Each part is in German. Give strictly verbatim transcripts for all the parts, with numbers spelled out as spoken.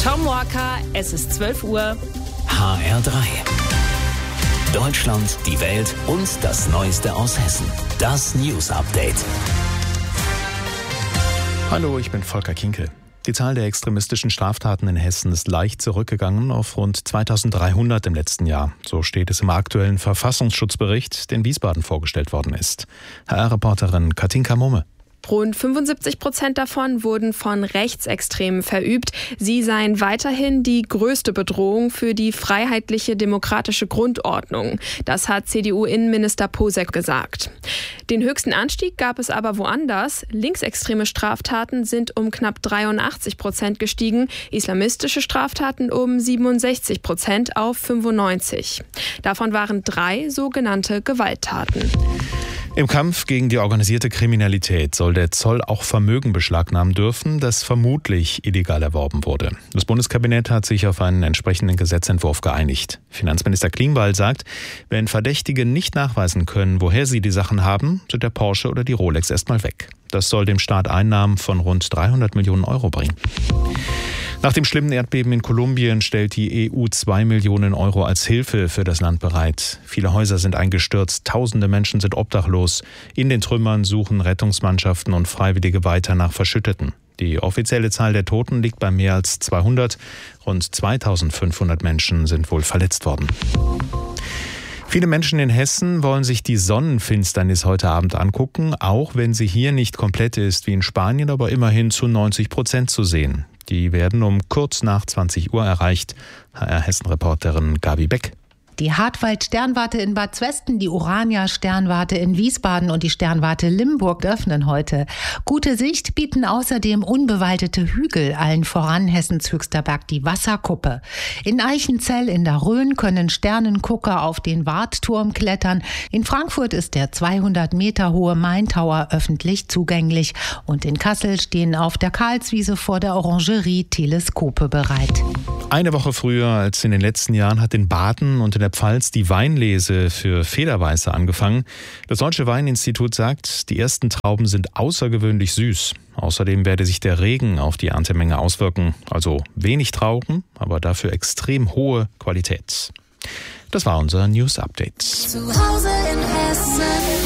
Tom Walker, es ist zwölf Uhr. H R drei. Deutschland, die Welt und das Neueste aus Hessen. Das News Update. Hallo, ich bin Volker Kinkel. Die Zahl der extremistischen Straftaten in Hessen ist leicht zurückgegangen auf rund zweitausenddreihundert im letzten Jahr. So steht es im aktuellen Verfassungsschutzbericht, der in Wiesbaden vorgestellt worden ist. H R-Reporterin Katinka Mumme. Rund fünfundsiebzig Prozent davon wurden von Rechtsextremen verübt. Sie seien weiterhin die größte Bedrohung für die freiheitliche demokratische Grundordnung. Das hat C D U-Innenminister Posek gesagt. Den höchsten Anstieg gab es aber woanders. Linksextreme Straftaten sind um knapp dreiundachtzig Prozent gestiegen, islamistische Straftaten um siebenundsechzig Prozent auf fünfundneunzig. Davon waren drei sogenannte Gewalttaten. Im Kampf gegen die organisierte Kriminalität soll der Zoll auch Vermögen beschlagnahmen dürfen, das vermutlich illegal erworben wurde. Das Bundeskabinett hat sich auf einen entsprechenden Gesetzentwurf geeinigt. Finanzminister Klingbeil sagt, wenn Verdächtige nicht nachweisen können, woher sie die Sachen haben, sind der Porsche oder die Rolex erstmal weg. Das soll dem Staat Einnahmen von rund dreihundert Millionen Euro bringen. Nach dem schlimmen Erdbeben in Kolumbien stellt die E U zwei Millionen Euro als Hilfe für das Land bereit. Viele Häuser sind eingestürzt, tausende Menschen sind obdachlos. In den Trümmern suchen Rettungsmannschaften und Freiwillige weiter nach Verschütteten. Die offizielle Zahl der Toten liegt bei mehr als zweihundert. Rund zweitausendfünfhundert Menschen sind wohl verletzt worden. Viele Menschen in Hessen wollen sich die Sonnenfinsternis heute Abend angucken, auch wenn sie hier nicht komplett ist wie in Spanien, aber immerhin zu neunzig Prozent zu sehen. Die werden um kurz nach zwanzig Uhr erreicht. H R-Hessen-Reporterin Gabi Beck. Die Hartwald-Sternwarte in Bad Zwesten, die Urania-Sternwarte in Wiesbaden und die Sternwarte Limburg öffnen heute. Gute Sicht bieten außerdem unbewaldete Hügel, allen voran Hessens höchster Berg, die Wasserkuppe. In Eichenzell in der Rhön können Sternengucker auf den Wartturm klettern. In Frankfurt ist der zweihundert Meter hohe Main Tower öffentlich zugänglich. Und in Kassel stehen auf der Karlswiese vor der Orangerie Teleskope bereit. Eine Woche früher als in den letzten Jahren hat in Baden und in der Pfalz die Weinlese für Federweiße angefangen. Das Deutsche Weininstitut sagt, die ersten Trauben sind außergewöhnlich süß. Außerdem werde sich der Regen auf die Erntemenge auswirken. Also wenig Trauben, aber dafür extrem hohe Qualität. Das war unser News Update. Zu Hause in Hessen.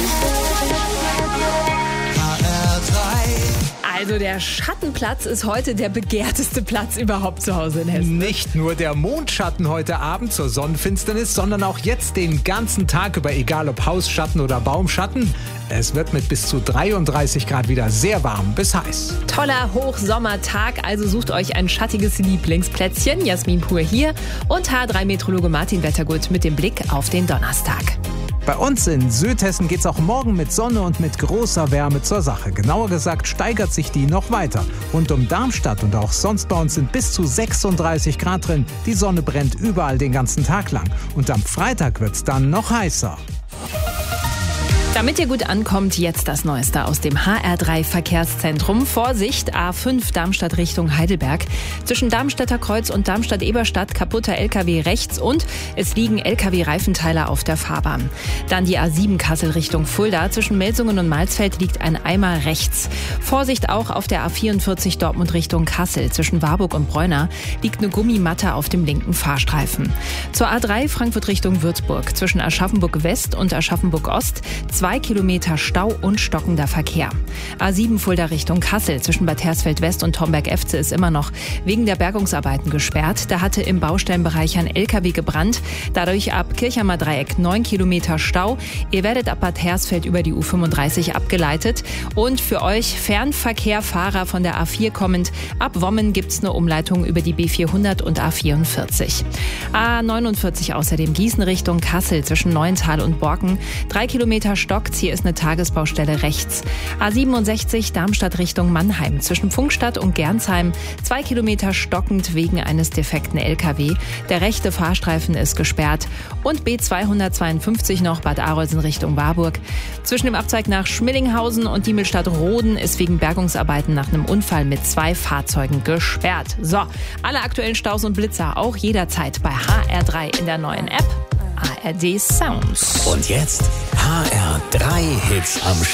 H R drei. Also der Schattenplatz ist heute der begehrteste Platz überhaupt zu Hause in Hessen. Nicht nur der Mondschatten heute Abend zur Sonnenfinsternis, sondern auch jetzt den ganzen Tag über, egal ob Hausschatten oder Baumschatten. Es wird mit bis zu dreiunddreißig Grad wieder sehr warm bis heiß. Toller Hochsommertag, also sucht euch ein schattiges Lieblingsplätzchen. Jasmin Pur hier und H drei Meteorologe Martin Wettergut mit dem Blick auf den Donnerstag. Bei uns in Südhessen geht es auch morgen mit Sonne und mit großer Wärme zur Sache. Genauer gesagt steigert sich die noch weiter. Rund um Darmstadt und auch sonst bei uns sind bis zu sechsunddreißig Grad drin. Die Sonne brennt überall den ganzen Tag lang. Und am Freitag wird es dann noch heißer. Damit ihr gut ankommt, jetzt das Neueste aus dem H R drei Verkehrszentrum. Vorsicht, A fünf Darmstadt Richtung Heidelberg. Zwischen Darmstädter Kreuz und Darmstadt-Eberstadt kaputter L K W rechts und es liegen L K W-Reifenteile auf der Fahrbahn. Dann die A sieben Kassel Richtung Fulda. Zwischen Melsungen und Malsfeld liegt ein Eimer rechts. Vorsicht auch auf der A vierundvierzig Dortmund Richtung Kassel. Zwischen Warburg und Bräuner liegt eine Gummimatte auf dem linken Fahrstreifen. Zur A drei Frankfurt Richtung Würzburg. Zwischen Aschaffenburg West und Aschaffenburg Ost zwei Kilometer Stau und stockender Verkehr. A sieben Fulda Richtung Kassel zwischen Bad Hersfeld West und Homberg-Efze ist immer noch wegen der Bergungsarbeiten gesperrt. Da hatte im Baustellenbereich ein L K W gebrannt. Dadurch ab Kirchheimer Dreieck neun Kilometer Stau. Ihr werdet ab Bad Hersfeld über die U fünfunddreißig abgeleitet. Und für euch Fernverkehrfahrer von der A vier kommend, ab Wommen gibt's eine Umleitung über die B vierhundert und A vierundvierzig. A neunundvierzig außerdem Gießen Richtung Kassel zwischen Neuental und Borken. Drei Kilometer Stock. Hier ist eine Tagesbaustelle rechts. A siebenundsechzig Darmstadt Richtung Mannheim. Zwischen Funkstadt und Gernsheim. Zwei Kilometer stockend wegen eines defekten L K W. Der rechte Fahrstreifen ist gesperrt. Und B zweihundertzweiundfünfzig noch Bad Arolsen Richtung Warburg. Zwischen dem Abzweig nach Schmillinghausen und Diemelstadt-Roden ist wegen Bergungsarbeiten nach einem Unfall mit zwei Fahrzeugen gesperrt. So, alle aktuellen Staus und Blitzer auch jederzeit bei H R drei in der neuen App. A R D Sounds. Und jetzt H R drei Hits am